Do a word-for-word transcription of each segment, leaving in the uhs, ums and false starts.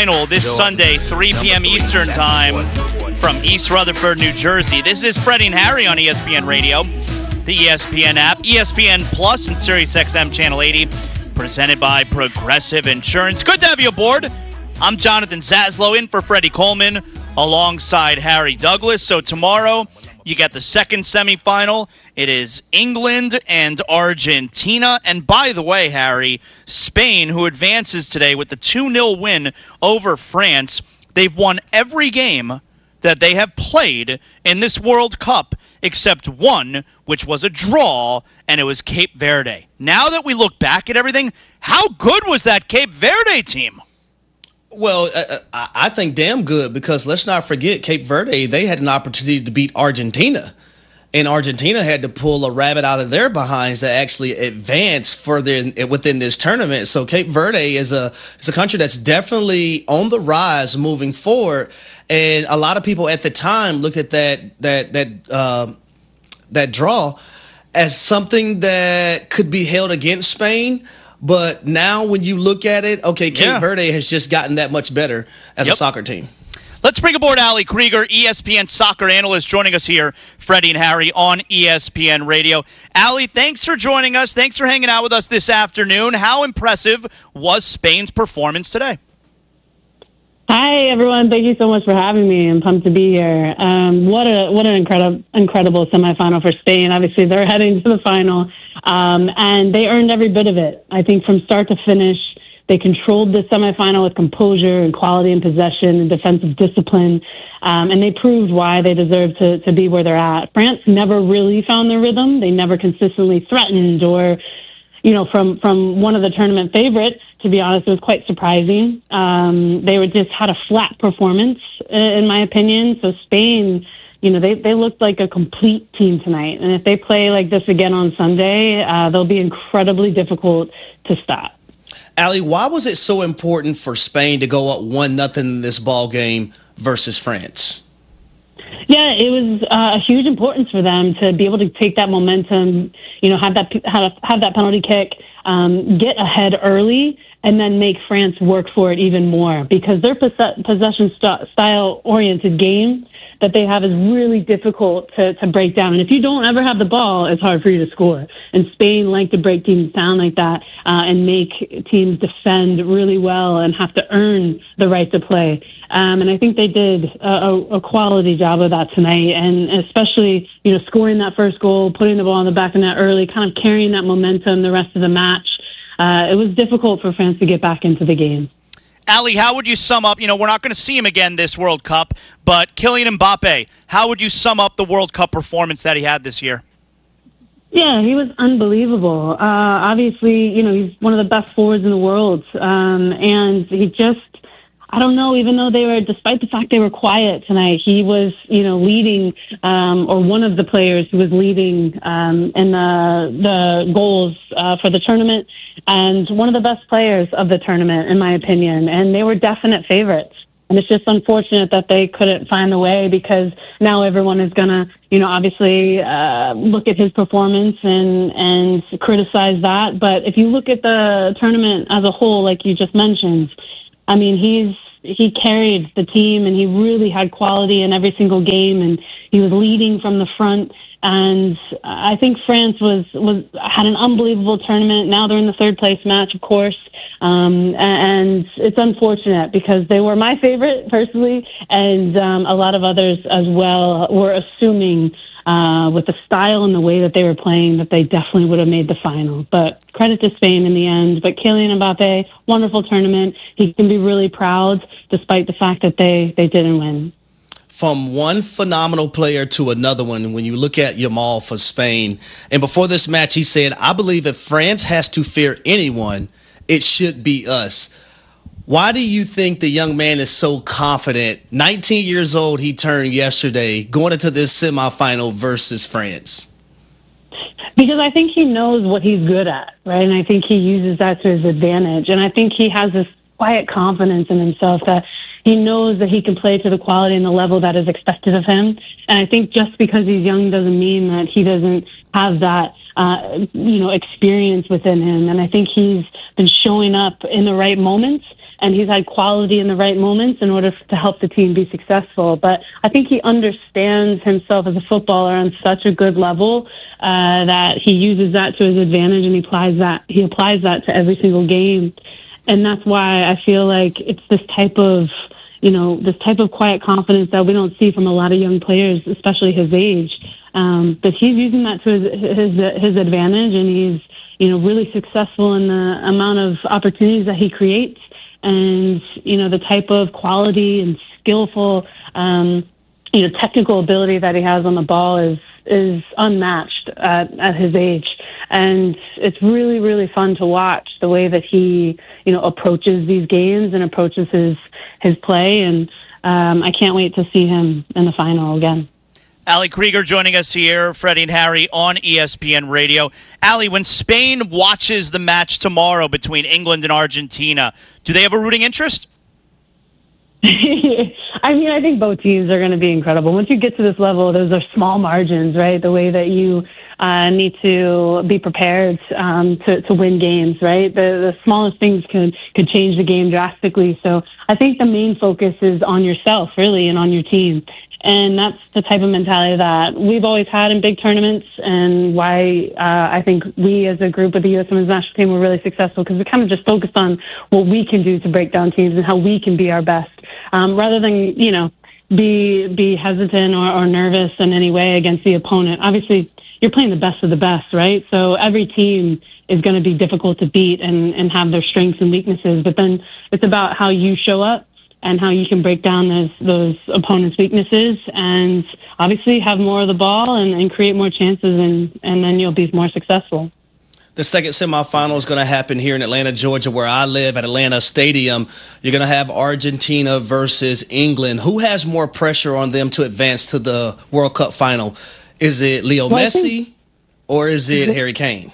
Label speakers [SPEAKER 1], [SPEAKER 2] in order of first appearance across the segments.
[SPEAKER 1] final this Sunday, three p.m. Eastern Time from East Rutherford, New Jersey. This is Freddie and Harry on E S P N Radio, the E S P N app, E S P N Plus, and SiriusXM Channel eighty, presented by Progressive Insurance. Good to have you aboard. I'm Jonathan Zaslow in for Freddie Coleman alongside Harry Douglas. So tomorrow you get the second semifinal. It is England and Argentina. And by the way, Harry, Spain, who advances today with the two nil win over France, they've won every game that they have played in this World Cup except one, which was a draw, and it was Cape Verde. Now that we look back at everything, how good was that Cape Verde team?
[SPEAKER 2] Well, uh, I think damn good, because let's not forget Cape Verde, they had an opportunity to beat Argentina. And Argentina had to pull a rabbit out of their behinds to actually advance further in, within this tournament. So Cape Verde is a is a country that's definitely on the rise moving forward. And a lot of people at the time looked at that that that uh, that draw as something that could be held against Spain. But now when you look at it, okay, Cape yeah. Verde has just gotten that much better as yep. a soccer team.
[SPEAKER 1] Let's bring aboard Ali Krieger, E S P N soccer analyst, joining us here, Freddie and Harry, on E S P N Radio. Ali, thanks for joining us. Thanks for hanging out with us this afternoon. How impressive was Spain's performance today?
[SPEAKER 3] Hi, everyone. Thank you so much for having me. I'm pumped to be here. Um, what a what an incredible incredible semifinal for Spain. Obviously, they're heading to the final, um, and they earned every bit of it. I think from start to finish, they controlled the semifinal with composure and quality and possession and defensive discipline, um, and they proved why they deserve to, to be where they're at. France never really found their rhythm. They never consistently threatened or, you know, from, from one of the tournament favorites, to be honest, it was quite surprising. Um, they were just had a flat performance, in my opinion. So Spain, you know, they, they looked like a complete team tonight. And if they play like this again on Sunday, uh, they'll be incredibly difficult to stop.
[SPEAKER 2] Ali, why was it so important for Spain to go up one nothing in this ball game versus France?
[SPEAKER 3] Yeah, it was uh, a huge importance for them to be able to take that momentum, you know, have that have, have that penalty kick, um, get ahead early, and then make France work for it even more, because their poss- possession st- style-oriented game that they have is really difficult to, to break down. And if you don't ever have the ball, it's hard for you to score. And Spain like to break teams down like that uh, and make teams defend really well and have to earn the right to play. Um, and I think they did a, a quality job of that tonight, and especially, you know, scoring that first goal, putting the ball in the back of net early, kind of carrying that momentum the rest of the match. Uh, it was difficult for France to get back into the game.
[SPEAKER 1] Ali, how would you sum up, you know, we're not going to see him again this World Cup, but Kylian Mbappe, how would you sum up the World Cup performance that he had this year?
[SPEAKER 3] Yeah, he was unbelievable. Uh, obviously, you know, he's one of the best forwards in the world. Um, and he just, I don't know, even though they were, despite the fact they were quiet tonight, he was, you know, leading, um, or one of the players who was leading um, in the, the goals uh, for the tournament, and one of the best players of the tournament, in my opinion. And they were definite favorites. And it's just unfortunate that they couldn't find the way, because now everyone is going to, you know, obviously uh, look at his performance and, and criticize that. But if you look at the tournament as a whole, like you just mentioned, I mean, he's he carried the team, and he really had quality in every single game, and he was leading from the front. And I think France was, was had an unbelievable tournament. Now they're in the third place match, of course. Um, and it's unfortunate, because they were my favorite personally, and um, a lot of others as well were assuming uh, with the style and the way that they were playing that they definitely would have made the final. But credit to Spain in the end. But Kylian Mbappe, wonderful tournament. He can be really proud despite the fact that they, they didn't win.
[SPEAKER 2] From one phenomenal player to another one, when you look at Yamal for Spain, and before this match he said, I believe if France has to fear anyone, it should be us. Why do you think the young man is so confident? nineteen years old he turned yesterday, going into this semifinal versus France.
[SPEAKER 3] Because I think he knows what he's good at, right? And I think he uses that to his advantage. And I think he has this quiet confidence in himself that he knows that he can play to the quality and the level that is expected of him. And I think just because he's young doesn't mean that he doesn't have that, uh, you know, experience within him. And I think he's been showing up in the right moments, and he's had quality in the right moments in order to help the team be successful. But I think he understands himself as a footballer on such a good level uh, that he uses that to his advantage, and he applies that. He applies that to every single game, and that's why I feel like it's this type of, you know, this type of quiet confidence that we don't see from a lot of young players, especially his age. Um, but he's using that to his, his his advantage, and he's, you know, really successful in the amount of opportunities that he creates. And, you know, the type of quality and skillful, um, you know, technical ability that he has on the ball is is unmatched at, at his age. And it's really, really fun to watch the way that he, you know, approaches these games and approaches his, his play. And um, I can't wait to see him in the final again.
[SPEAKER 1] Ali Krieger joining us here, Freddie and Harry on E S P N Radio. Ali, when Spain watches the match tomorrow between England and Argentina, do they have a rooting interest?
[SPEAKER 3] I mean, I think both teams are going to be incredible. Once you get to this level, those are small margins, right? The way that you uh, need to be prepared um, to, to win games, right? The, the smallest things could, could change the game drastically. So I think the main focus is on yourself, really, and on your team. And that's the type of mentality that we've always had in big tournaments, and why uh, I think we as a group of the U S Women's National Team were really successful, because we kind of just focused on what we can do to break down teams and how we can be our best, um, rather than, you know, be be hesitant or, or nervous in any way against the opponent. Obviously, you're playing the best of the best, right? So every team is going to be difficult to beat and, and have their strengths and weaknesses, but then it's about how you show up and how you can break down those those opponents' weaknesses, and obviously have more of the ball and, and create more chances, and, and then you'll be more successful.
[SPEAKER 2] The second semifinal is going to happen here in Atlanta, Georgia, where I live at Atlanta Stadium. You're going to have Argentina versus England. Who has more pressure on them to advance to the World Cup final? Is it Leo
[SPEAKER 3] well,
[SPEAKER 2] Messi
[SPEAKER 3] think-
[SPEAKER 2] or is it Harry Kane?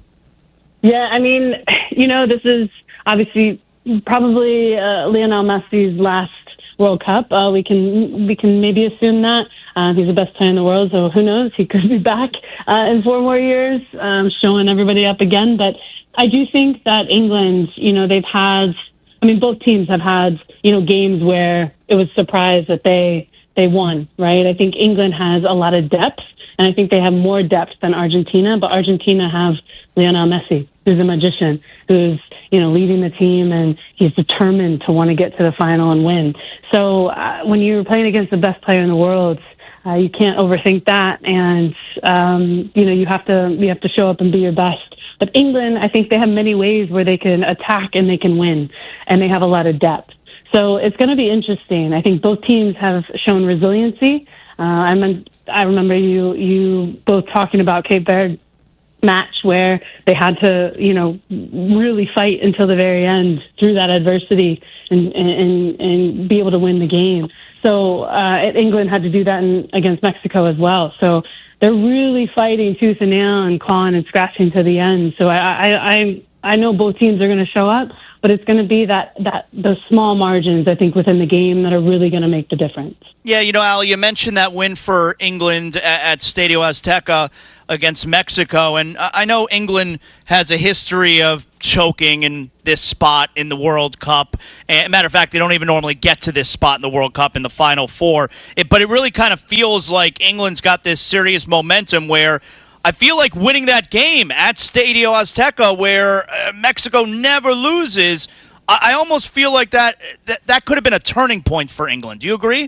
[SPEAKER 3] Yeah, I mean, you know, this is obviously probably uh, Lionel Messi's last World Cup. Uh, we can we can maybe assume that. Uh, he's the best player in the world, so who knows? He could be back uh, in four more years, um, showing everybody up again. But I do think that England, you know, they've had, I mean, both teams have had, you know, games where it was surprised that they they won, right? I think England has a lot of depth, and I think they have more depth than Argentina, but Argentina have Lionel Messi, who's a magician, who's, you know, leading the team, and he's determined to want to get to the final and win. So uh, when you're playing against the best player in the world, uh, you can't overthink that, and um, you know, you have to you have to show up and be your best. But England, I think they have many ways where they can attack and they can win, and they have a lot of depth. So it's going to be interesting. I think both teams have shown resiliency. Uh, I, mean, I remember you you both talking about Cape Verde match where they had to, you know, really fight until the very end through that adversity and and, and be able to win the game. So uh, England had to do that in, against Mexico as well. So they're really fighting tooth and nail and clawing and scratching to the end. So I I I, I know both teams are going to show up, but it's going to be that that those small margins, I think, within the game that are really going to make the difference.
[SPEAKER 1] Yeah, you know, Al, you mentioned that win for England at Stadio Azteca against Mexico, and I know England has a history of choking in this spot in the World Cup. And matter of fact, they don't even normally get to this spot in the World Cup in the Final Four. It, but it really kind of feels like England's got this serious momentum where I feel like winning that game at Stadio Azteca, where uh, Mexico never loses, I, I almost feel like that, that that could have been a turning point for England. Do you agree?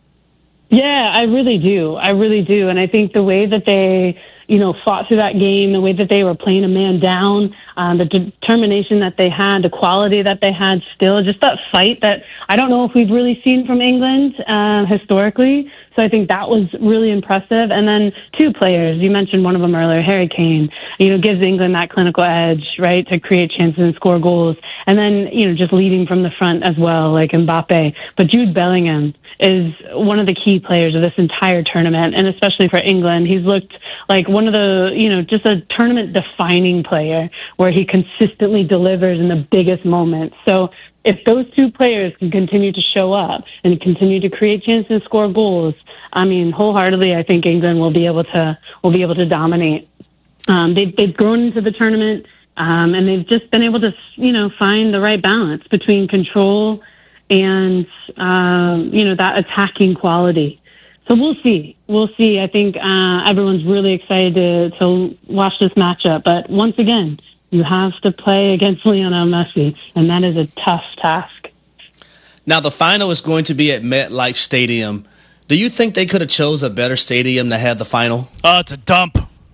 [SPEAKER 3] Yeah, I really do. I really do. And I think the way that they, you know, fought through that game, the way that they were playing a man down, um, the determination that they had, the quality that they had still, just that fight that I don't know if we've really seen from England uh, historically. So I think that was really impressive. And then two players, you mentioned one of them earlier, Harry Kane, you know, gives England that clinical edge, right, to create chances and score goals. And then, you know, just leading from the front as well, like Mbappe. But Jude Bellingham is one of the key players of this entire tournament, and especially for England. He's looked like one of the, you know, just a tournament-defining player where he consistently delivers in the biggest moments. So if those two players can continue to show up and continue to create chances and score goals, I mean, wholeheartedly, I think England will be able to will be able to dominate. Um, they've they've grown into the tournament, um, and they've just been able to, you know, find the right balance between control and um, you know, that attacking quality. So we'll see. We'll see. I think uh, everyone's really excited to to watch this matchup. But once again, you have to play against Lionel Messi, and that is a tough task.
[SPEAKER 2] Now, the final is going to be at MetLife Stadium. Do you think they could have chose a better stadium to have the final?
[SPEAKER 1] Oh, it's a dump.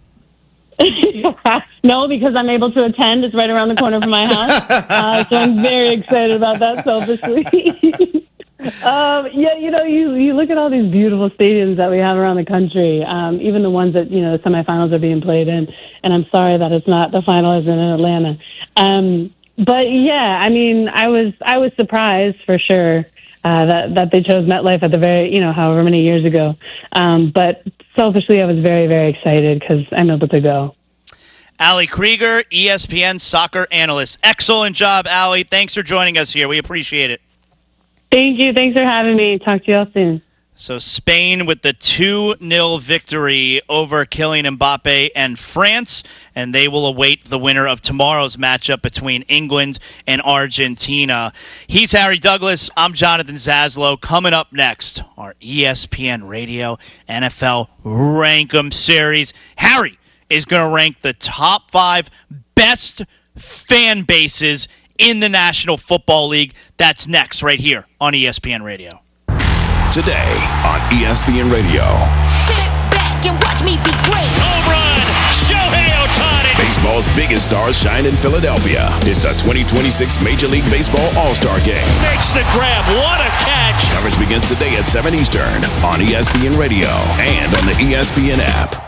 [SPEAKER 3] No, because I'm able to attend. It's right around the corner from my house. Uh, so I'm very excited about that, selfishly. Um, yeah, you know, you, you look at all these beautiful stadiums that we have around the country, um, even the ones that, you know, the semifinals are being played in, and I'm sorry that it's not, the final is in Atlanta. Um, but yeah, I mean, I was, I was surprised for sure, uh, that, that they chose MetLife at the very, you know, however many years ago. Um, but selfishly, I was very, very excited because I'm able to go.
[SPEAKER 1] Ali Krieger, E S P N soccer analyst. Excellent job, Ali. Thanks for joining us here. We appreciate it.
[SPEAKER 3] Thank you. Thanks for having me. Talk to you all soon.
[SPEAKER 1] So Spain with the two nil victory over Kylian Mbappe and France, and they will await the winner of tomorrow's matchup between England and Argentina. He's Harry Douglas. I'm Jonathan Zaslow. Coming up next, our E S P N Radio N F L Rank 'em series. Harry is going to rank the top five best fan bases in the National Football League. That's next right here on E S P N Radio.
[SPEAKER 4] Today on E S P N Radio.
[SPEAKER 5] Sit back and watch me be great.
[SPEAKER 6] Home run, Shohei Ohtani.
[SPEAKER 4] Baseball's biggest stars shine in Philadelphia. It's the twenty twenty-six Major League Baseball All-Star Game.
[SPEAKER 6] Makes the grab. What a catch.
[SPEAKER 4] Coverage begins today at seven Eastern on E S P N Radio and on the E S P N app.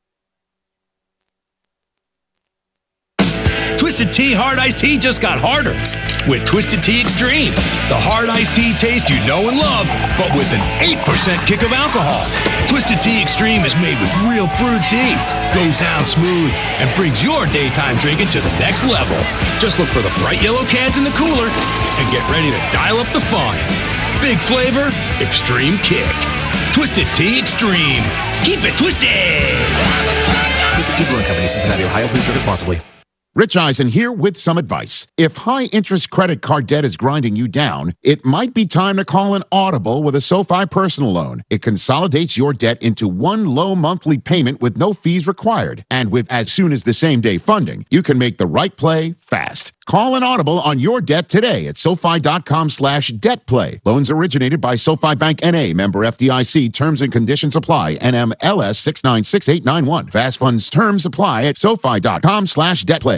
[SPEAKER 7] Twisted Tea Hard Iced Tea just got harder with Twisted Tea Extreme. The hard iced tea taste you know and love, but with an eight percent kick of alcohol. Twisted Tea Extreme is made with real brewed tea, goes down smooth, and brings your daytime drinking to the next level. Just look for the bright yellow cans in the cooler and get ready to dial up the fun. Big flavor, extreme kick. Twisted Tea Extreme. Keep it twisted!
[SPEAKER 8] Twisted Tea Brewing Company, Cincinnati, Ohio. Please drink responsibly.
[SPEAKER 9] Rich Eisen here with some advice. If high-interest credit card debt is grinding you down, it might be time to call an Audible with a SoFi personal loan. It consolidates your debt into one low monthly payment with no fees required. And with as soon as the same-day funding, you can make the right play fast. Call an Audible on your debt today at SoFi.com slash debt play. Loans originated by SoFi Bank N A, member F D I C. Terms and conditions apply. N M L S six nine six eight nine one. Fast funds terms apply at SoFi.com slash debt play.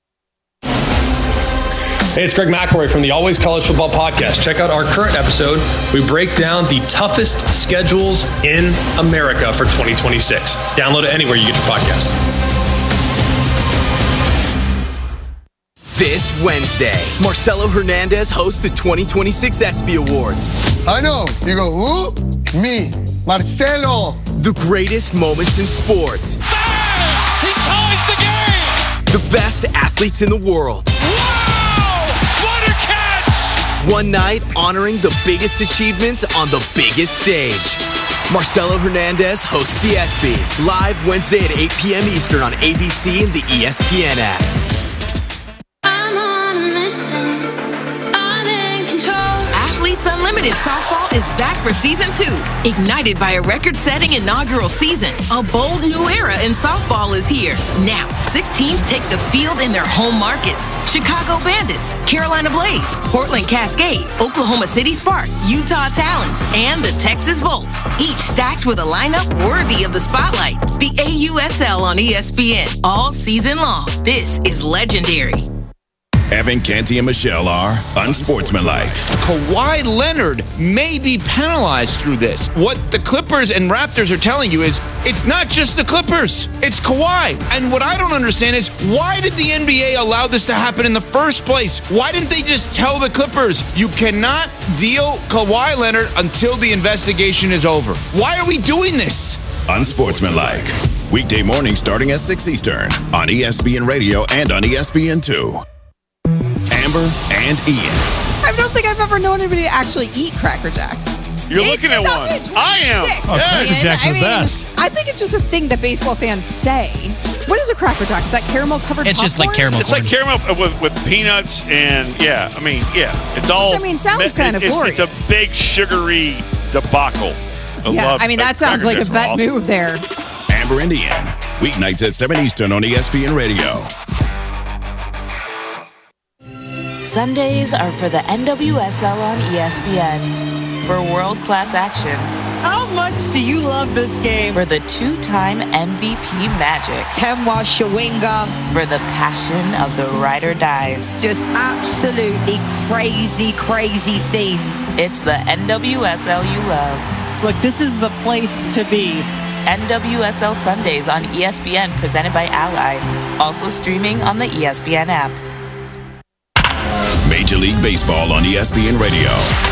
[SPEAKER 10] Hey, it's Greg McElroy from the Always College Football Podcast. Check out our current episode. We break down the toughest schedules in America for twenty twenty-six. Download it anywhere you get your podcast.
[SPEAKER 11] This Wednesday, Marcelo Hernandez hosts the twenty twenty-six ESPY Awards.
[SPEAKER 12] I know. You go, who? Me, Marcelo.
[SPEAKER 11] The greatest moments in sports.
[SPEAKER 6] Bang! He ties the game!
[SPEAKER 11] The best athletes in the world.
[SPEAKER 6] Wow! What a catch!
[SPEAKER 11] One night honoring the biggest achievements on the biggest stage. Marcelo Hernandez hosts the ESPYs live Wednesday at eight p.m. Eastern on A B C and the E S P N app.
[SPEAKER 5] I'm on a mission. I'm in control.
[SPEAKER 13] Athletes Unlimited Softball is back for season two. Ignited by a record-setting inaugural season, a bold new era in softball is here. Now, six teams take the field in their home markets. Chicago Bandits, Carolina Blaze, Portland Cascade, Oklahoma City Sparks, Utah Talons, and the Texas Volts. Each stacked with a lineup worthy of the spotlight. The A U S L on E S P N all season long. This is legendary.
[SPEAKER 4] Evan Canty and Michelle are unsportsmanlike.
[SPEAKER 14] Kawhi Leonard may be penalized through this. What the Clippers and Raptors are telling you is it's not just the Clippers, it's Kawhi. And what I don't understand is why did the N B A allow this to happen in the first place? Why didn't they just tell the Clippers, you cannot deal Kawhi Leonard until the investigation is over? Why are we doing this?
[SPEAKER 4] Unsportsmanlike. Weekday morning starting at six Eastern on E S P N Radio and on E S P N two. Amber and Ian.
[SPEAKER 15] I've known think I've ever known anybody to actually eat Cracker Jacks.
[SPEAKER 16] You're
[SPEAKER 15] It's
[SPEAKER 16] looking at one. I am.
[SPEAKER 15] Oh,
[SPEAKER 16] Cracker
[SPEAKER 15] Jacks are the best. I think it's just a thing that baseball fans say. What is a Cracker Jack? Is that caramel covered?
[SPEAKER 1] It's just like caramel
[SPEAKER 16] It's like caramel with, with peanuts and yeah. I mean yeah. It's all.
[SPEAKER 15] Which, I mean, sounds kind of
[SPEAKER 16] it's,
[SPEAKER 15] glorious.
[SPEAKER 16] it's a big sugary debacle. I
[SPEAKER 15] Yeah,
[SPEAKER 16] love
[SPEAKER 15] I mean, that
[SPEAKER 16] Cracker
[SPEAKER 15] sounds like a
[SPEAKER 16] Jacks are
[SPEAKER 15] vet
[SPEAKER 16] awesome.
[SPEAKER 15] move there.
[SPEAKER 4] Amber and Ian, weeknights at seven Eastern on E S P N Radio.
[SPEAKER 17] Sundays are for the N W S L on E S P N. For world-class action.
[SPEAKER 18] How much do you love this game?
[SPEAKER 17] For the two-time M V P magic.
[SPEAKER 18] Temwa Shawinga.
[SPEAKER 17] For the passion of the ride or dies.
[SPEAKER 18] Just absolutely crazy, crazy scenes.
[SPEAKER 17] It's the N W S L you love.
[SPEAKER 18] Look, this is the place to be.
[SPEAKER 17] N W S L Sundays on E S P N, presented by Ally. Also streaming on the E S P N app.
[SPEAKER 4] Major League Baseball on E S P N Radio.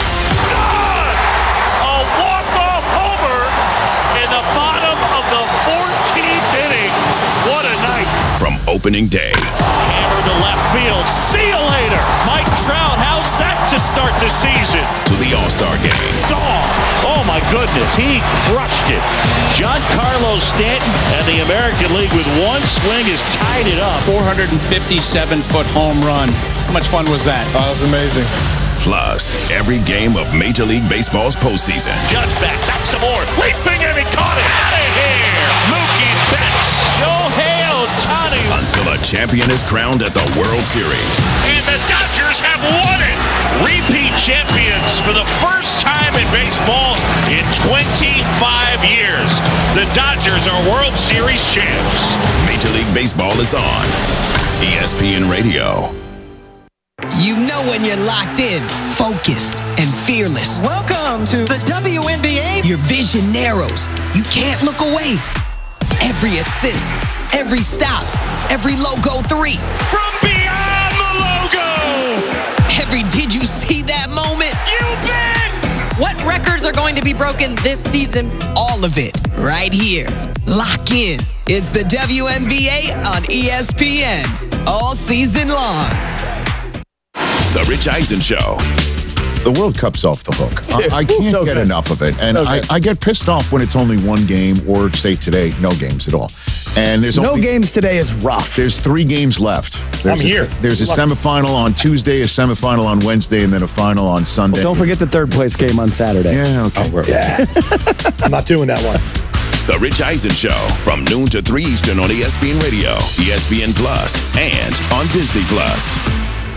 [SPEAKER 6] A walk-off homer in the bottom of the fourteenth inning. What a night.
[SPEAKER 4] From opening day
[SPEAKER 6] Hammer to left field. See you later. Mike Trout, how's that to start the season?
[SPEAKER 4] to the All-Star Game.
[SPEAKER 6] Gone. Oh, my goodness. He crushed it. Giancarlo Stanton and the American League with one swing has tied it up.
[SPEAKER 19] four hundred fifty-seven foot home run. How much fun was that?
[SPEAKER 12] Oh, that was amazing.
[SPEAKER 4] Plus, every game of Major League Baseball's postseason.
[SPEAKER 6] Judge back, back some more. Leaping and he caught it. Out of here. Mookie Betts. Shohei Ohtani.
[SPEAKER 4] Until a champion is crowned at the World Series.
[SPEAKER 6] And the Dodgers have won it. Repeat champions for the first time in baseball in twenty-five years. The Dodgers are World Series champs.
[SPEAKER 4] Major League Baseball is on E S P N Radio.
[SPEAKER 13] You know when you're locked in, focused, and fearless.
[SPEAKER 18] Welcome to the W N B A.
[SPEAKER 13] Your vision narrows. You can't look away. Every assist, every stop, every logo three.
[SPEAKER 6] From beyond the logo.
[SPEAKER 13] Every did you see that moment?
[SPEAKER 6] You bet.
[SPEAKER 20] What records are going to be broken this season?
[SPEAKER 13] All of it right here. Lock in. It's the W N B A on E S P N. All season long.
[SPEAKER 4] The Rich Eisen Show.
[SPEAKER 9] The World Cup's off the hook.
[SPEAKER 21] Dude,
[SPEAKER 9] I, I can't
[SPEAKER 21] so
[SPEAKER 9] get
[SPEAKER 21] good.
[SPEAKER 9] enough of it. And
[SPEAKER 21] So
[SPEAKER 9] I,
[SPEAKER 21] good.
[SPEAKER 9] I get pissed off when it's only one game, or say today, no games at all. And there's
[SPEAKER 21] No
[SPEAKER 9] only,
[SPEAKER 21] games today is rough.
[SPEAKER 9] There's three games left. There's
[SPEAKER 21] I'm
[SPEAKER 9] a,
[SPEAKER 21] here.
[SPEAKER 9] There's a
[SPEAKER 21] Look.
[SPEAKER 9] semifinal on Tuesday, a semifinal on Wednesday, and then a final on Sunday.
[SPEAKER 21] Well, don't forget the third place game on Saturday.
[SPEAKER 9] Yeah, okay.
[SPEAKER 21] Oh, yeah. I'm not doing that one.
[SPEAKER 4] The Rich Eisen Show from noon to three Eastern on E S P N Radio, E S P N Plus, and on Disney Plus.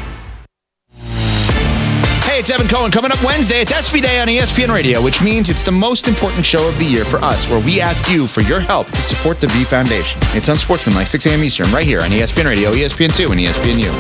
[SPEAKER 14] Hey, it's Evan Cohen. Coming up Wednesday, it's S B Day on E S P N Radio, which means it's the most important show of the year for us, where we ask you for your help to support the V Foundation. It's on Sportsman, like six a.m. Eastern, right here on E S P N Radio, E S P N two, and E S P N U.